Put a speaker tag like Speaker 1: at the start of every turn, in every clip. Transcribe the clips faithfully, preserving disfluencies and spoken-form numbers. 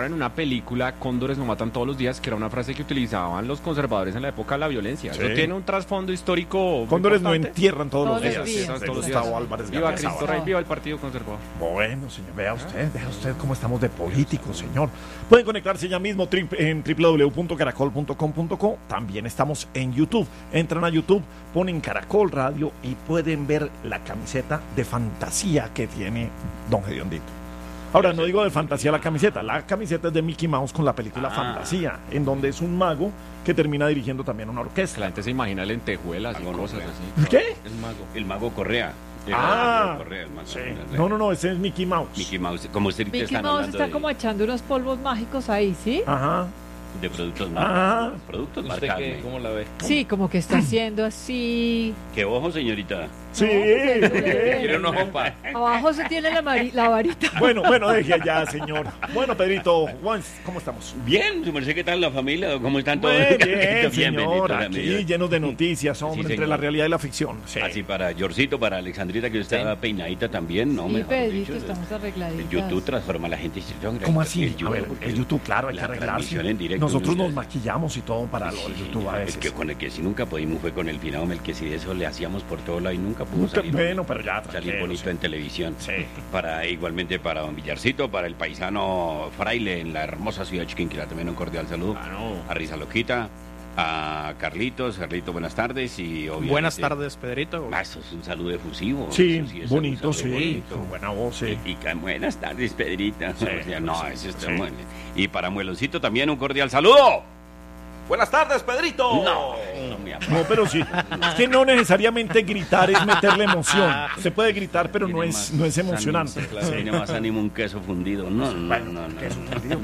Speaker 1: en una película Cóndores no matan todos los días, que era una frase que utilizaban los conservadores en la época de la violencia. Sí. Eso tiene un trasfondo histórico.
Speaker 2: Cóndores no entierran todos, todos los días.
Speaker 1: días.
Speaker 2: días.
Speaker 1: Todos los días.
Speaker 2: Álvarez
Speaker 1: viva Cristo Rey, viva el Partido Conservador.
Speaker 2: Bueno, señor, vea usted, vea usted cómo estamos de políticos, señor. Pueden conectarse ya mismo en doble u doble u doble u punto caracol punto com punto co. También estamos en YouTube. Entran a YouTube, ponen Caracol Radio y pueden ver la camiseta de fantasía que tiene don Hediondito. Ahora, no digo de fantasía la camiseta, la camiseta es de Mickey Mouse con la película ah. Fantasía, en donde es un mago que termina dirigiendo también una orquesta.
Speaker 1: La gente se imagina lentejuelas y cosas así.
Speaker 2: ¿Qué?
Speaker 3: El mago, el mago Correa.
Speaker 2: El ah, mago Correa, el mago sí. No, no, no, ese es Mickey Mouse.
Speaker 3: Mickey Mouse, como usted
Speaker 4: Mickey están Mouse está de... como echando unos polvos mágicos ahí, ¿sí?
Speaker 2: Ajá.
Speaker 3: De productos marcados. Productos marcados.
Speaker 1: ¿Cómo la ve?
Speaker 4: Sí, como que está haciendo así.
Speaker 3: ¿Qué ojo, señorita?
Speaker 2: Sí.
Speaker 1: Quiere una copa.
Speaker 4: Abajo se tiene la, mari- la varita.
Speaker 2: Bueno, bueno, deje allá, señor. Bueno, Pedrito, ¿cómo estamos?
Speaker 3: Bien, su merced, ¿qué tal la familia? ¿Cómo están todos?
Speaker 2: Muy bien, señor, aquí llenos de noticias, hombre, sí, entre la realidad y la ficción.
Speaker 3: Sí. Así para Yorcito, para Alexandrita, que está sí. peinadita también, ¿no?
Speaker 4: Sí, Pedrito, dicho, estamos arregladitos.
Speaker 3: El YouTube transforma a la gente.
Speaker 2: ¿Cómo así?
Speaker 3: El YouTube,
Speaker 2: a ver, el YouTube, claro, hay que arreglarse. En directo,
Speaker 3: Nosotros
Speaker 2: nos maquillamos y todo para sí, lo del YouTube a veces.
Speaker 3: Es que con el que sí nunca pudimos fue con el finado Melquisede, eso le hacíamos por todo lado y nunca pudo nunca, salir.
Speaker 2: Bueno, pero ya
Speaker 3: salir bonito sí. en televisión.
Speaker 2: Sí.
Speaker 3: Para igualmente para don Villarcito, para el paisano Fraile en la hermosa ciudad de Chiquinquirá, también un cordial saludo.
Speaker 1: Ah, no.
Speaker 3: A Risa Loquita, a Carlitos, Carlitos, buenas tardes y obviamente.
Speaker 1: Buenas tardes, Pedrito.
Speaker 3: Ah, eso es un saludo efusivo.
Speaker 2: Sí,
Speaker 3: sí es
Speaker 2: bonito, sí.
Speaker 3: Bonito.
Speaker 2: Buena voz, sí.
Speaker 3: Y, y buenas tardes, Pedrito.
Speaker 2: Sí,
Speaker 3: o sea, no, eso está
Speaker 2: sí.
Speaker 3: muy bien. Y para Mueloncito también un cordial saludo.
Speaker 5: Buenas tardes, Pedrito.
Speaker 3: No, no, me
Speaker 2: no, pero sí. Es que no necesariamente gritar es meterle emoción. Se puede gritar, pero no es, no es emocionante.
Speaker 3: Ánimo, claro, sí. Tiene más ánimo un queso fundido. No, no, bueno, no, no. Queso fundido,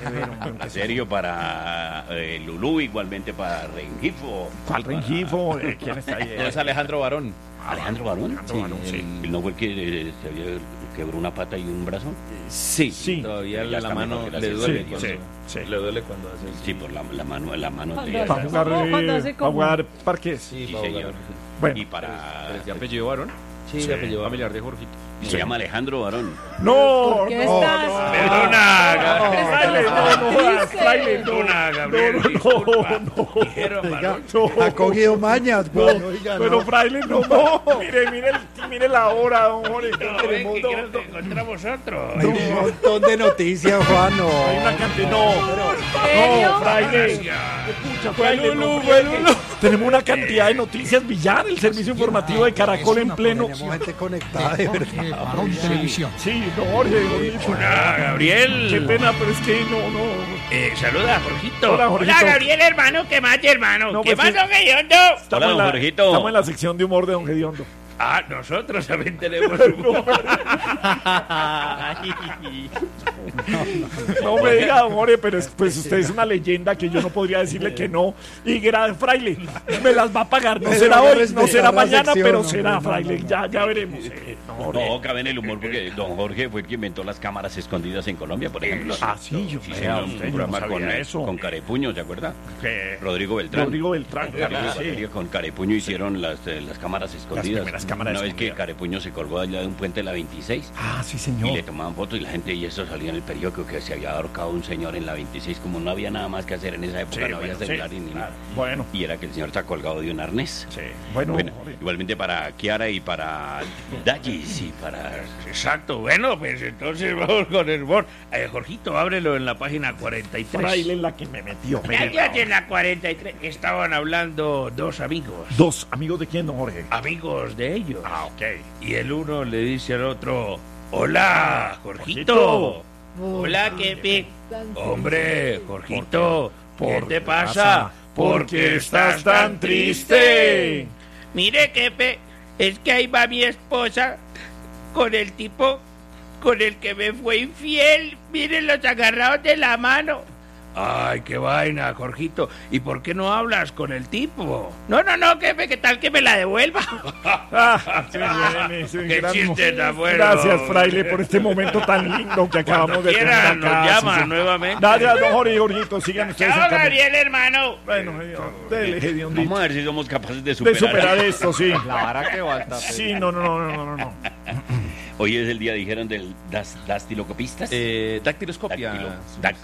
Speaker 3: en serio, para eh, Lulú, igualmente para Rengifo.
Speaker 2: ¿Cuál Rengifo? Para... ¿Quién está ahí?
Speaker 1: Es Alejandro Barón.
Speaker 3: ¿Alejandro Barón?
Speaker 2: Alejandro sí, Barón, sí.
Speaker 3: ¿El no fue el que eh, se había quebró una pata y un brazo?
Speaker 1: Sí,
Speaker 2: sí.
Speaker 1: Todavía la, la mano le duele.
Speaker 2: Sí,
Speaker 1: cuando,
Speaker 2: sí, sí.
Speaker 1: Le duele cuando hace.
Speaker 3: Sí, por la, la mano, la mano.
Speaker 2: Para jugar, eh, para jugar parques.
Speaker 3: Sí, sí señor.
Speaker 2: Bueno.
Speaker 3: Y para.
Speaker 1: ¿De apellido Barón?
Speaker 2: Sí,
Speaker 1: sí, de apellido familiar de Jorgito.
Speaker 3: Se sí. llama Alejandro Barón.
Speaker 2: No,
Speaker 4: ¿Qué
Speaker 2: no,
Speaker 4: estás?
Speaker 2: no.
Speaker 3: Perdona,
Speaker 2: Fraile, no, no, Fraile,
Speaker 3: perdona, Gabriel.
Speaker 2: No, no,
Speaker 3: Dijeron,
Speaker 2: no.
Speaker 6: Ha cogido mañas,
Speaker 2: no,
Speaker 6: bueno, oiga,
Speaker 2: pero
Speaker 6: no.
Speaker 2: Fraile, no, no. Mire, mire, mire la hora, don Jorge.
Speaker 3: Ven, que quiero que encontramos otro.
Speaker 6: Hay un montón de noticias, Juan, no.
Speaker 2: Hay una cantidad, no, no, Fraile. Escucha, Fraile, no, tenemos una cantidad de noticias, Villar, el servicio informativo de Caracol en pleno.
Speaker 6: Tenemos gente conectada, de verdad.
Speaker 7: Barón Televisión.
Speaker 2: Sí, no, Jorge.
Speaker 3: Hola, Gabriel.
Speaker 2: Qué pena, pero es que no, no.
Speaker 3: Eh, saluda a Jorgito.
Speaker 2: Hola, Jorgito.
Speaker 3: Hola, Gabriel, hermano. ¿Qué más, hermano?
Speaker 2: No,
Speaker 3: ¿Qué
Speaker 2: pues,
Speaker 3: más, don Gediondo?
Speaker 2: Hola, don Jorgito. Estamos en la sección de humor de don Gediondo.
Speaker 3: Ah, nosotros también tenemos humor.
Speaker 2: No me diga, don Jorge, pero es, pues usted es una leyenda que yo no podría decirle que no. Y gran Fraile, me las va a pagar. No será hoy, no será mañana, pero será, Fraile. Ya, ya veremos.
Speaker 3: No, no, cabe en el humor porque don Jorge fue el que inventó las cámaras escondidas en Colombia, por ejemplo.
Speaker 2: Ah, sí, yo
Speaker 3: sí,
Speaker 2: vea,
Speaker 3: un
Speaker 2: usted,
Speaker 3: programa
Speaker 2: no
Speaker 3: con,
Speaker 2: eso.
Speaker 3: con Carepuño, ¿se acuerda?
Speaker 2: ¿Qué?
Speaker 3: Rodrigo Beltrán.
Speaker 2: Rodrigo Beltrán,
Speaker 3: Rodrigo
Speaker 2: sí.
Speaker 3: sí. Con Carepuño hicieron las, eh, las cámaras escondidas.
Speaker 2: Las cámaras
Speaker 3: Una vez
Speaker 2: escondidas.
Speaker 3: que Carepuño se colgó allá de un puente de la veintiséis.
Speaker 2: Ah, sí, señor.
Speaker 3: Y le tomaban fotos y la gente, y eso salía en el periódico, que se había ahorcado un señor en la veintiséis, como no había nada más que hacer en esa época,
Speaker 2: Sí,
Speaker 3: no había
Speaker 2: bueno,
Speaker 3: celular
Speaker 2: sí,
Speaker 3: ni
Speaker 2: claro.
Speaker 3: nada.
Speaker 2: Bueno.
Speaker 3: Y era que el señor está colgado de un arnés.
Speaker 2: Sí. Bueno,
Speaker 3: Bueno, igualmente para Kiara y para Dallis y para... Exacto, bueno, pues entonces vamos con el humor. Eh, Jorgito, ábrelo en la página cuarenta y tres.
Speaker 2: Fraile es la que me metió.
Speaker 3: Ya en la cuarenta y tres estaban hablando dos amigos.
Speaker 2: Dos amigos de quién, don Jorge.
Speaker 3: Amigos de ellos.
Speaker 2: Ah, ok.
Speaker 3: Y el uno le dice al otro, hola, Jorgito. Hola, Kepi. Hombre, Jorgito, ¿qué te pasa?
Speaker 2: ¿Por qué estás tan triste?
Speaker 3: Mire, Kepe, es que ahí va mi esposa con el tipo con el que me fue infiel. Miren los agarrados de la mano. Ay, qué vaina, Jorgito. ¿Y por qué no hablas con el tipo? No, no, no, Kepe, ¿qué tal que me la devuelva?
Speaker 2: Ah, sí, bien, sí,
Speaker 3: qué
Speaker 2: gran...
Speaker 3: chiste tan bueno.
Speaker 2: Gracias, Fraile, por este momento tan lindo que acabamos de tener acá.
Speaker 3: Nos llaman sí, nuevamente.
Speaker 2: Gracias, don Jorge y Jorgito. Sigan ustedes.
Speaker 3: Chao, Gabriel, hermano.
Speaker 2: Bueno, dele, Hediondito.
Speaker 3: Vamos a ver si somos capaces de superar.
Speaker 2: De superar esto, sí.
Speaker 1: La vara que falta.
Speaker 2: Sí, no, no, no, no, no, no.
Speaker 3: Hoy es el día, dijeron, del das, dastiloscopistas.
Speaker 1: Eh, dactiloscopia.
Speaker 3: Dactilo, dact,